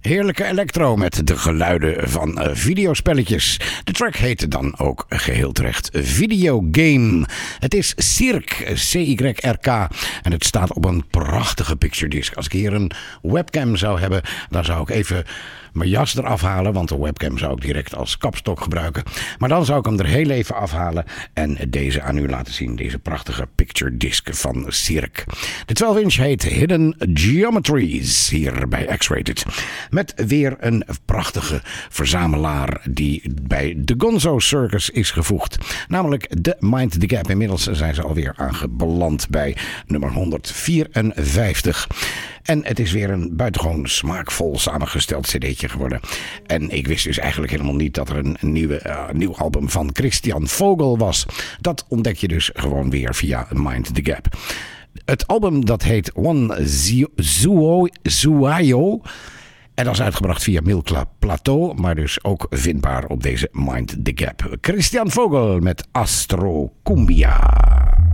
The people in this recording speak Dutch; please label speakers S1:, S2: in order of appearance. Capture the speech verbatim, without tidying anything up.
S1: Heerlijke electro met de geluiden van uh, videospelletjes. De track heette dan ook geheel terecht Videogame. Het is Cirque, C Y R K. En het staat op een prachtige picture disc. Als ik hier een webcam zou hebben, dan zou ik even mijn jas eraf halen, want de webcam zou ik direct als kapstok gebruiken. Maar dan zou ik hem er heel even afhalen en deze aan u laten zien. Deze prachtige picture disc van Cirque. De twaalf inch heet Hidden Geometries hier bij X-Rated. Met weer een prachtige verzamelaar die bij de Gonzo Circus is gevoegd. Namelijk de Mind the Gap. Inmiddels zijn ze alweer aangebeland bij nummer honderdvierenvijftig. En het is weer een buitengewoon smaakvol samengesteld cd'tje geworden. En ik wist dus eigenlijk helemaal niet dat er een, een nieuwe, uh, nieuw album van Christian Vogel was. Dat ontdek je dus gewoon weer via Mind the Gap. Het album dat heet One Zuayo. En dat is uitgebracht via Milkla Plateau, maar dus ook vindbaar op deze Mind the Gap. Christian Vogel met Astro Cumbia.